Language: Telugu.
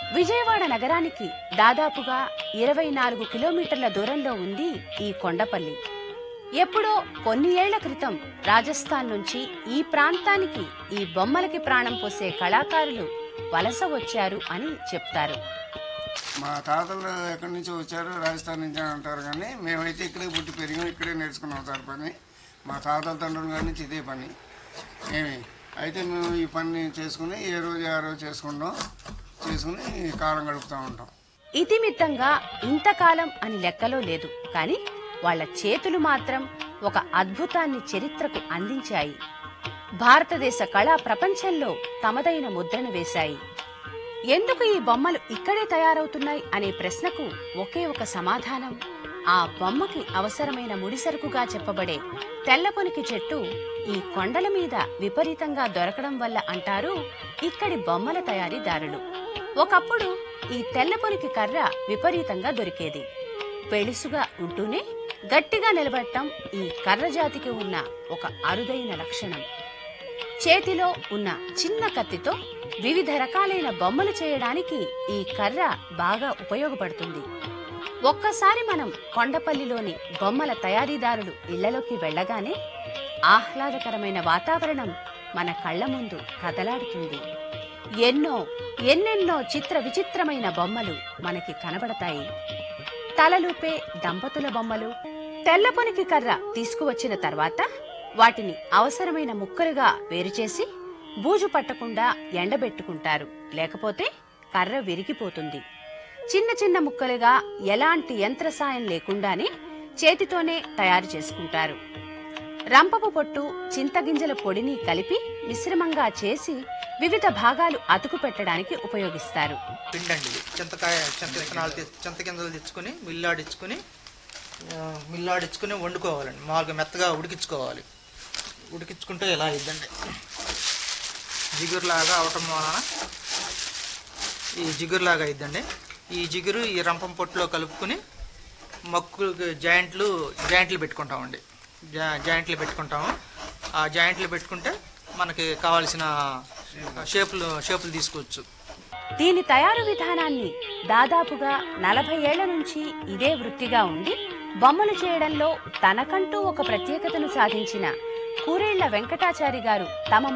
విజయవాడ నగరానికి దాదాపుగా 24 కిలోమీటర్ల దూరంలో ఉంది ఈ కొండపల్లి. ఎప్పుడో కొన్ని ఏళ్ల క్రితం రాజస్థాన్ నుంచి ఈ ప్రాంతానికి ఈ బొమ్మలకి ప్రాణం పోసే కళాకారులు వలస వచ్చారు అని చెప్తారు. మా తాతలు ఎక్కడి నుంచి వచ్చారు, రాజస్థాన్ నుంచి అంటారు, కానీ మేమైతే ఇక్కడే పుట్టి పెరిగాం, ఇక్కడే నేర్చుకున్నాం సార్ పని. మా తాతల తండ్రుల కాడి నుంచి ఇదే పని. అయితే మేము ఈ పని చేసుకుని ఏ రోజు ఆ రోజు చేసుకుని కాలం గడుపుతూ ఉంటాం. ఇతిమిత్తంగా ఇంతకాలం అని లెక్కలో లేదు, కానీ వాళ్ల చేతులు మాత్రం ఒక అద్భుతాన్ని చరిత్రకు అందించాయి. భారతదేశ కళా ప్రపంచంలో తమదైన ముద్రను వేశాయి. ఎందుకు ఈ బొమ్మలు ఇక్కడే తయారవుతున్నాయి అనే ప్రశ్నకు ఒకే ఒక సమాధానం, ఆ బొమ్మకి అవసరమైన ముడిసరుకుగా చెప్పబడే తెల్లపొనికి చెట్టు ఈ కొండల మీద విపరీతంగా దొరకడం వల్ల అంటారు ఇక్కడి బొమ్మల తయారీదారులు. ఒకప్పుడు ఈ తెల్లపొనికి కర్ర విపరీతంగా దొరికేది. పెళుసుగా ఉంటూనే గట్టిగా నిలబడటం ఈ కర్ర జాతికి ఉన్న ఒక అరుదైన లక్షణం. చేతిలో ఉన్న చిన్న కత్తితో వివిధ రకాలైన బొమ్మలు చేయడానికి ఈ కర్ర బాగా ఉపయోగపడుతుంది. ఒక్కసారి మనం కొండపల్లిలోని బొమ్మల తయారీదారులు ఇళ్లలోకి వెళ్లగానే ఆహ్లాదకరమైన వాతావరణం మన కళ్ల ముందు కదలాడుతుంది. ఎన్నెన్నో చిత్ర విచిత్రమైన బొమ్మలు మనకి కనబడతాయి. తలలూపే దంపతుల బొమ్మలు. తెల్లపొనికి కర్ర తీసుకువచ్చిన తర్వాత వాటిని అవసరమైన ముక్కలుగా వేరుచేసి బూజు పట్టకుండా ఎండబెట్టుకుంటారు, లేకపోతే కర్ర విరిగిపోతుంది. చిన్న చిన్న ముక్కలుగా ఎలాంటి యంత్ర సాయం లేకుండానే చేతితోనే తయారు చేసుకుంటారు. రంపపు పొట్టు, చింతగింజల పొడిని కలిపి మిశ్రమంగా చేసి వివిధ భాగాలు అతుకు పెట్టడానికి ఉపయోగిస్తారు. పిండండి, చింతగింజలు తెచ్చుకుని మిల్లాడించుకుని వండుకోవాలండి. మామూలుగా మెత్తగా ఉడికించుకోవాలి. ఉడికించుకుంటే ఇలా ఇద్దండి, జిగురులాగా అవటం వలన ఈ జిగురులాగా ఇద్దండి. ఈ జిగురు ఈ రంపం పొట్టులో కలుపుకుని మక్కులు జాయింట్లు పెట్టుకుంటామండి. జాయింట్లు పెట్టుకుంటాము. ఆ జాయింట్లు పెట్టుకుంటే మనకి కావాల్సిన షేపులు తీసుకోవచ్చు. దీని తయారు విధానాన్ని దాదాపుగా 40 ఏళ్ల నుంచి ఇదే వృత్తిగా ఉండి బొమ్మలు చేయడంలో తనకంటూ ఒక ప్రత్యేకతను సాధించిన కూరేళ్ల వెంకటాచారి గారు తమ